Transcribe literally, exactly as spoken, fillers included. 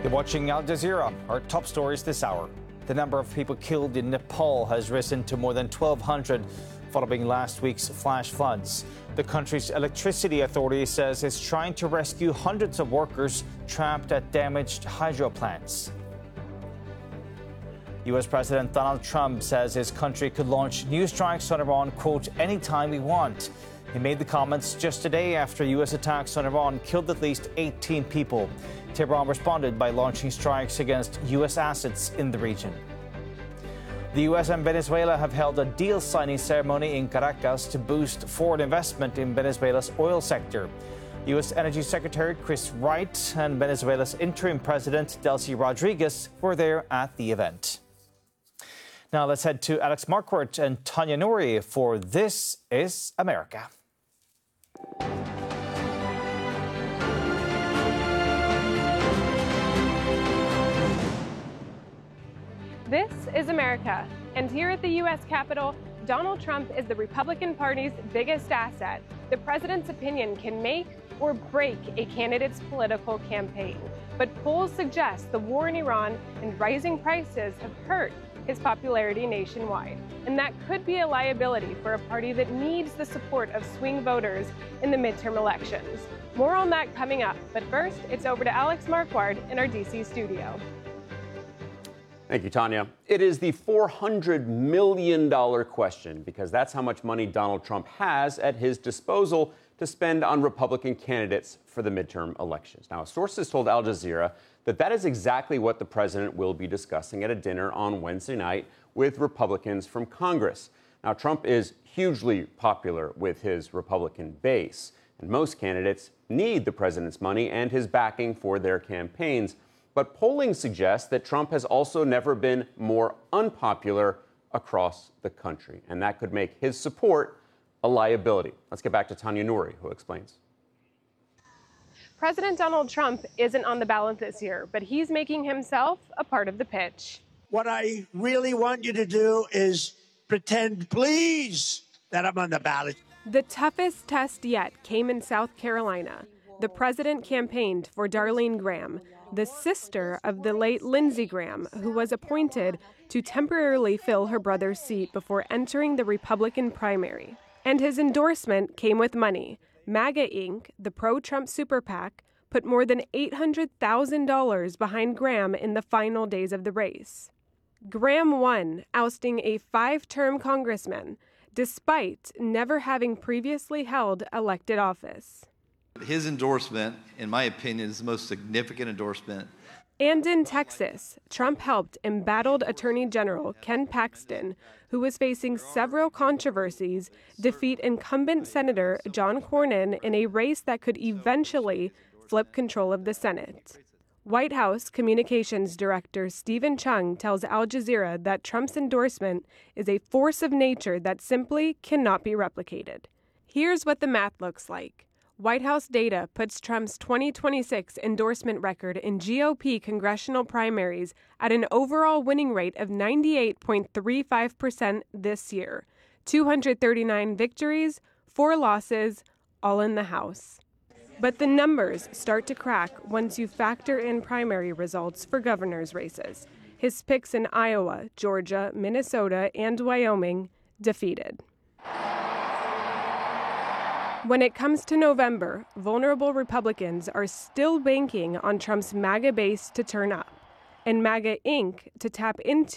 You're watching Al Jazeera. Our top stories this hour. The number of people killed in Nepal has risen to more than twelve hundred following last week's flash floods. The country's electricity authority says it's trying to rescue hundreds of workers trapped at damaged hydro plants. U S President Donald Trump says his country could launch new strikes on Iran, quote, anytime we want. He made the comments just a day after U S attacks on Iran killed at least eighteen people. Tehran responded by launching strikes against U S assets in the region. The U S and Venezuela have held a deal signing ceremony in Caracas to boost foreign investment in Venezuela's oil sector. U S Energy Secretary Chris Wright and Venezuela's interim president Delcy Rodriguez were there at the event. Now let's head to Alex Marquardt and Tanya Nouri for This is America. This is America, and here at the U S Capitol, Donald Trump is the Republican Party's biggest asset. The president's opinion can make or break a candidate's political campaign. But polls suggest the war in Iran and rising prices have hurt his popularity nationwide. And that could be a liability for a party that needs the support of swing voters in the midterm elections. More on that coming up. But first, it's over to Alex Marquardt in our D C studio. Thank you, Tanya. It is the four hundred million dollars question, because that's how much money Donald Trump has at his disposal to spend on Republican candidates for the midterm elections. Now, sources told Al Jazeera that that is exactly what the president will be discussing at a dinner on Wednesday night with Republicans from Congress. Now, Trump is hugely popular with his Republican base, and most candidates need the president's money and his backing for their campaigns. But polling suggests that Trump has also never been more unpopular across the country, and that could make his support a liability. Let's get back to Tanya Nouri, who explains. President Donald Trump isn't on the ballot this year, but he's making himself a part of the pitch. What I really want you to do is pretend, please, that I'm on the ballot. The toughest test yet came in South Carolina. The president campaigned for Darlene Graham, the sister of the late Lindsey Graham, who was appointed to temporarily fill her brother's seat before entering the Republican primary. And his endorsement came with money. MAGA Incorporated, the pro-Trump super PAC, put more than eight hundred thousand dollars behind Graham in the final days of the race. Graham won, ousting a five-term congressman, despite never having previously held elected office. His endorsement, in my opinion, is the most significant endorsement. And in Texas, Trump helped embattled Attorney General Ken Paxton, who was facing several controversies, defeat incumbent Senator John Cornyn in a race that could eventually flip control of the Senate. White House Communications Director Stephen Chung tells Al Jazeera that Trump's endorsement is a force of nature that simply cannot be replicated. Here's what the math looks like. White House data puts Trump's twenty twenty-six endorsement record in G O P congressional primaries at an overall winning rate of ninety-eight point three five percent this year. two hundred thirty-nine victories, four losses, all in the House. But the numbers start to crack once you factor in primary results for governor's races. His picks in Iowa, Georgia, Minnesota, and Wyoming defeated. When it comes to November, vulnerable Republicans are still banking on Trump's MAGA base to turn up and MAGA Incorporated to tap into